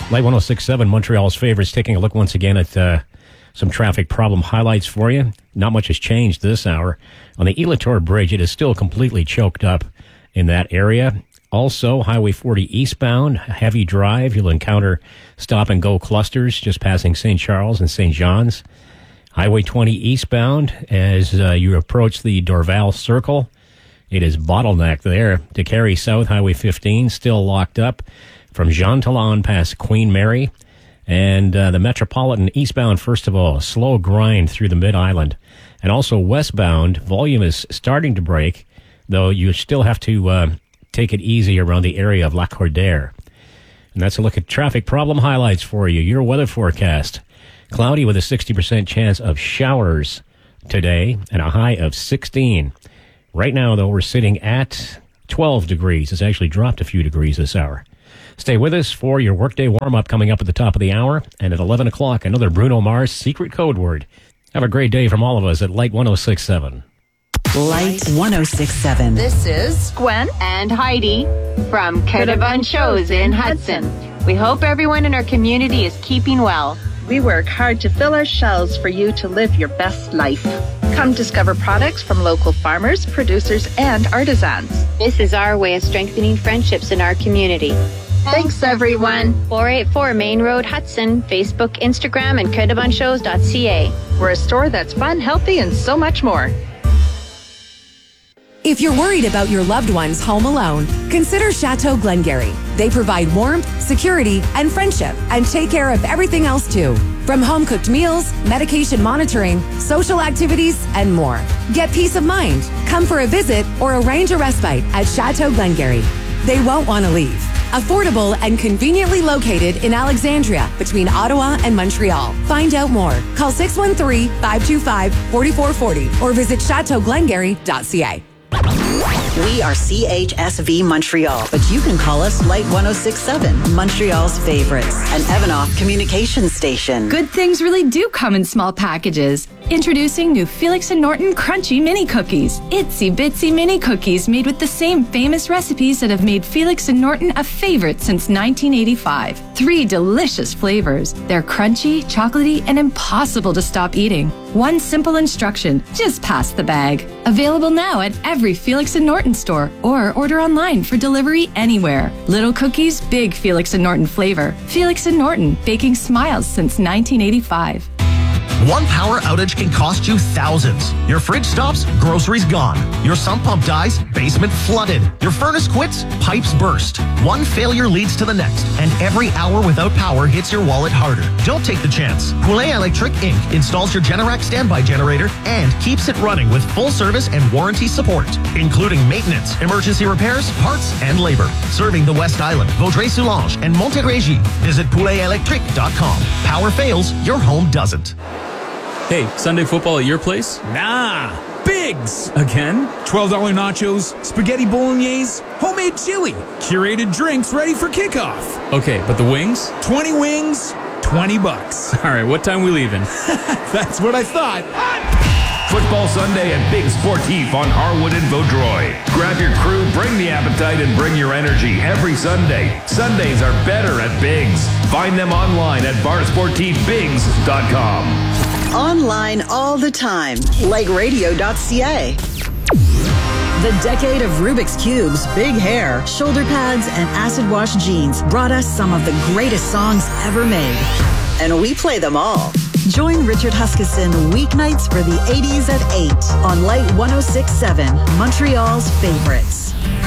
Light 106.7, Montreal's favorites, taking a look once again at some traffic problem highlights for you. Not much has changed this hour. On the Elatour Bridge, it is still completely choked up in that area. Also, Highway 40 eastbound, heavy drive. You'll encounter stop-and-go clusters just passing St. Charles and St. John's. Highway 20 eastbound, as you approach the Dorval Circle, it is bottlenecked there. To carry south, Highway 15, still locked up from Jean Talon past Queen Mary. And the Metropolitan eastbound, first of all, slow grind through the Mid-Island. And also westbound, volume is starting to break, though you still have to take it easy around the area of Lacordaire. And that's a look at traffic problem highlights for you. Your weather forecast. Cloudy with a 60% chance of showers today and a high of 16. Right now, though, we're sitting at 12 degrees. It's actually dropped a few degrees this hour. Stay with us for your workday warm-up coming up at the top of the hour. And at 11 o'clock, another Bruno Mars secret code word. Have a great day from all of us at Light 106.7. Light 106.7. This is Gwen and Heidi from Caravan Shows in Hudson. We hope everyone in our community is keeping well. We work hard to fill our shelves for you to live your best life. Come discover products from local farmers, producers, and artisans. This is our way of strengthening friendships in our community. Thanks, everyone. 484 Main Road, Hudson. Facebook, Instagram, and caravanShows.ca. We're a store that's fun, healthy, and so much more. If you're worried about your loved ones home alone, consider Chateau Glengarry. They provide warmth, security, and friendship, and take care of everything else too. From home-cooked meals, medication monitoring, social activities, and more. Get peace of mind. Come for a visit or arrange a respite at Chateau Glengarry. They won't want to leave. Affordable and conveniently located in Alexandria between Ottawa and Montreal. Find out more. Call 613-525-4440 or visit chateauglengarry.ca. We are CHSV Montreal, but you can call us Light 106.7, Montreal's favorites, an Evanoff communication station. Good things really do come in small packages. Introducing new Felix and Norton Crunchy Mini Cookies. Itsy bitsy mini cookies made with the same famous recipes that have made Felix and Norton a favorite since 1985. 3 delicious flavors. They're crunchy, chocolatey, and impossible to stop eating. One simple instruction, just pass the bag. Available now at every Felix and Norton store or order online for delivery anywhere. Little cookies, big Felix and Norton flavor. Felix and Norton, baking smiles since 1985. One power outage can cost you thousands. Your fridge stops, groceries gone. Your sump pump dies, basement flooded. Your furnace quits, pipes burst. One failure leads to the next, and every hour without power hits your wallet harder. Don't take the chance. Poulet Electric Inc. installs your Generac standby generator and keeps it running with full service and warranty support, including maintenance, emergency repairs, parts, and labor. Serving the West Island, Vaudreuil-Soulanges, and Montérégie. Visit pouletelectric.com. Power fails, your home doesn't. Hey, Sunday football at your place? Nah, Bigs! Again? $12 nachos, spaghetti bolognese, homemade chili, curated drinks ready for kickoff. Okay, but the wings? 20 wings, $20. All right, what time we leaving? That's what I thought. Football Sunday at Big Sportif on Harwood and Vaudreuil. Grab your crew, bring the appetite, and bring your energy every Sunday. Sundays are better at Big's. Find them online at barsportifbigs.com. Online all the time, like radio.ca. The decade of Rubik's Cubes, big hair, shoulder pads, and acid wash jeans brought us some of the greatest songs ever made. And we play them all. Join Richard Huskisson weeknights for the 80s at 8 on Light 106.7, Montreal's favorites.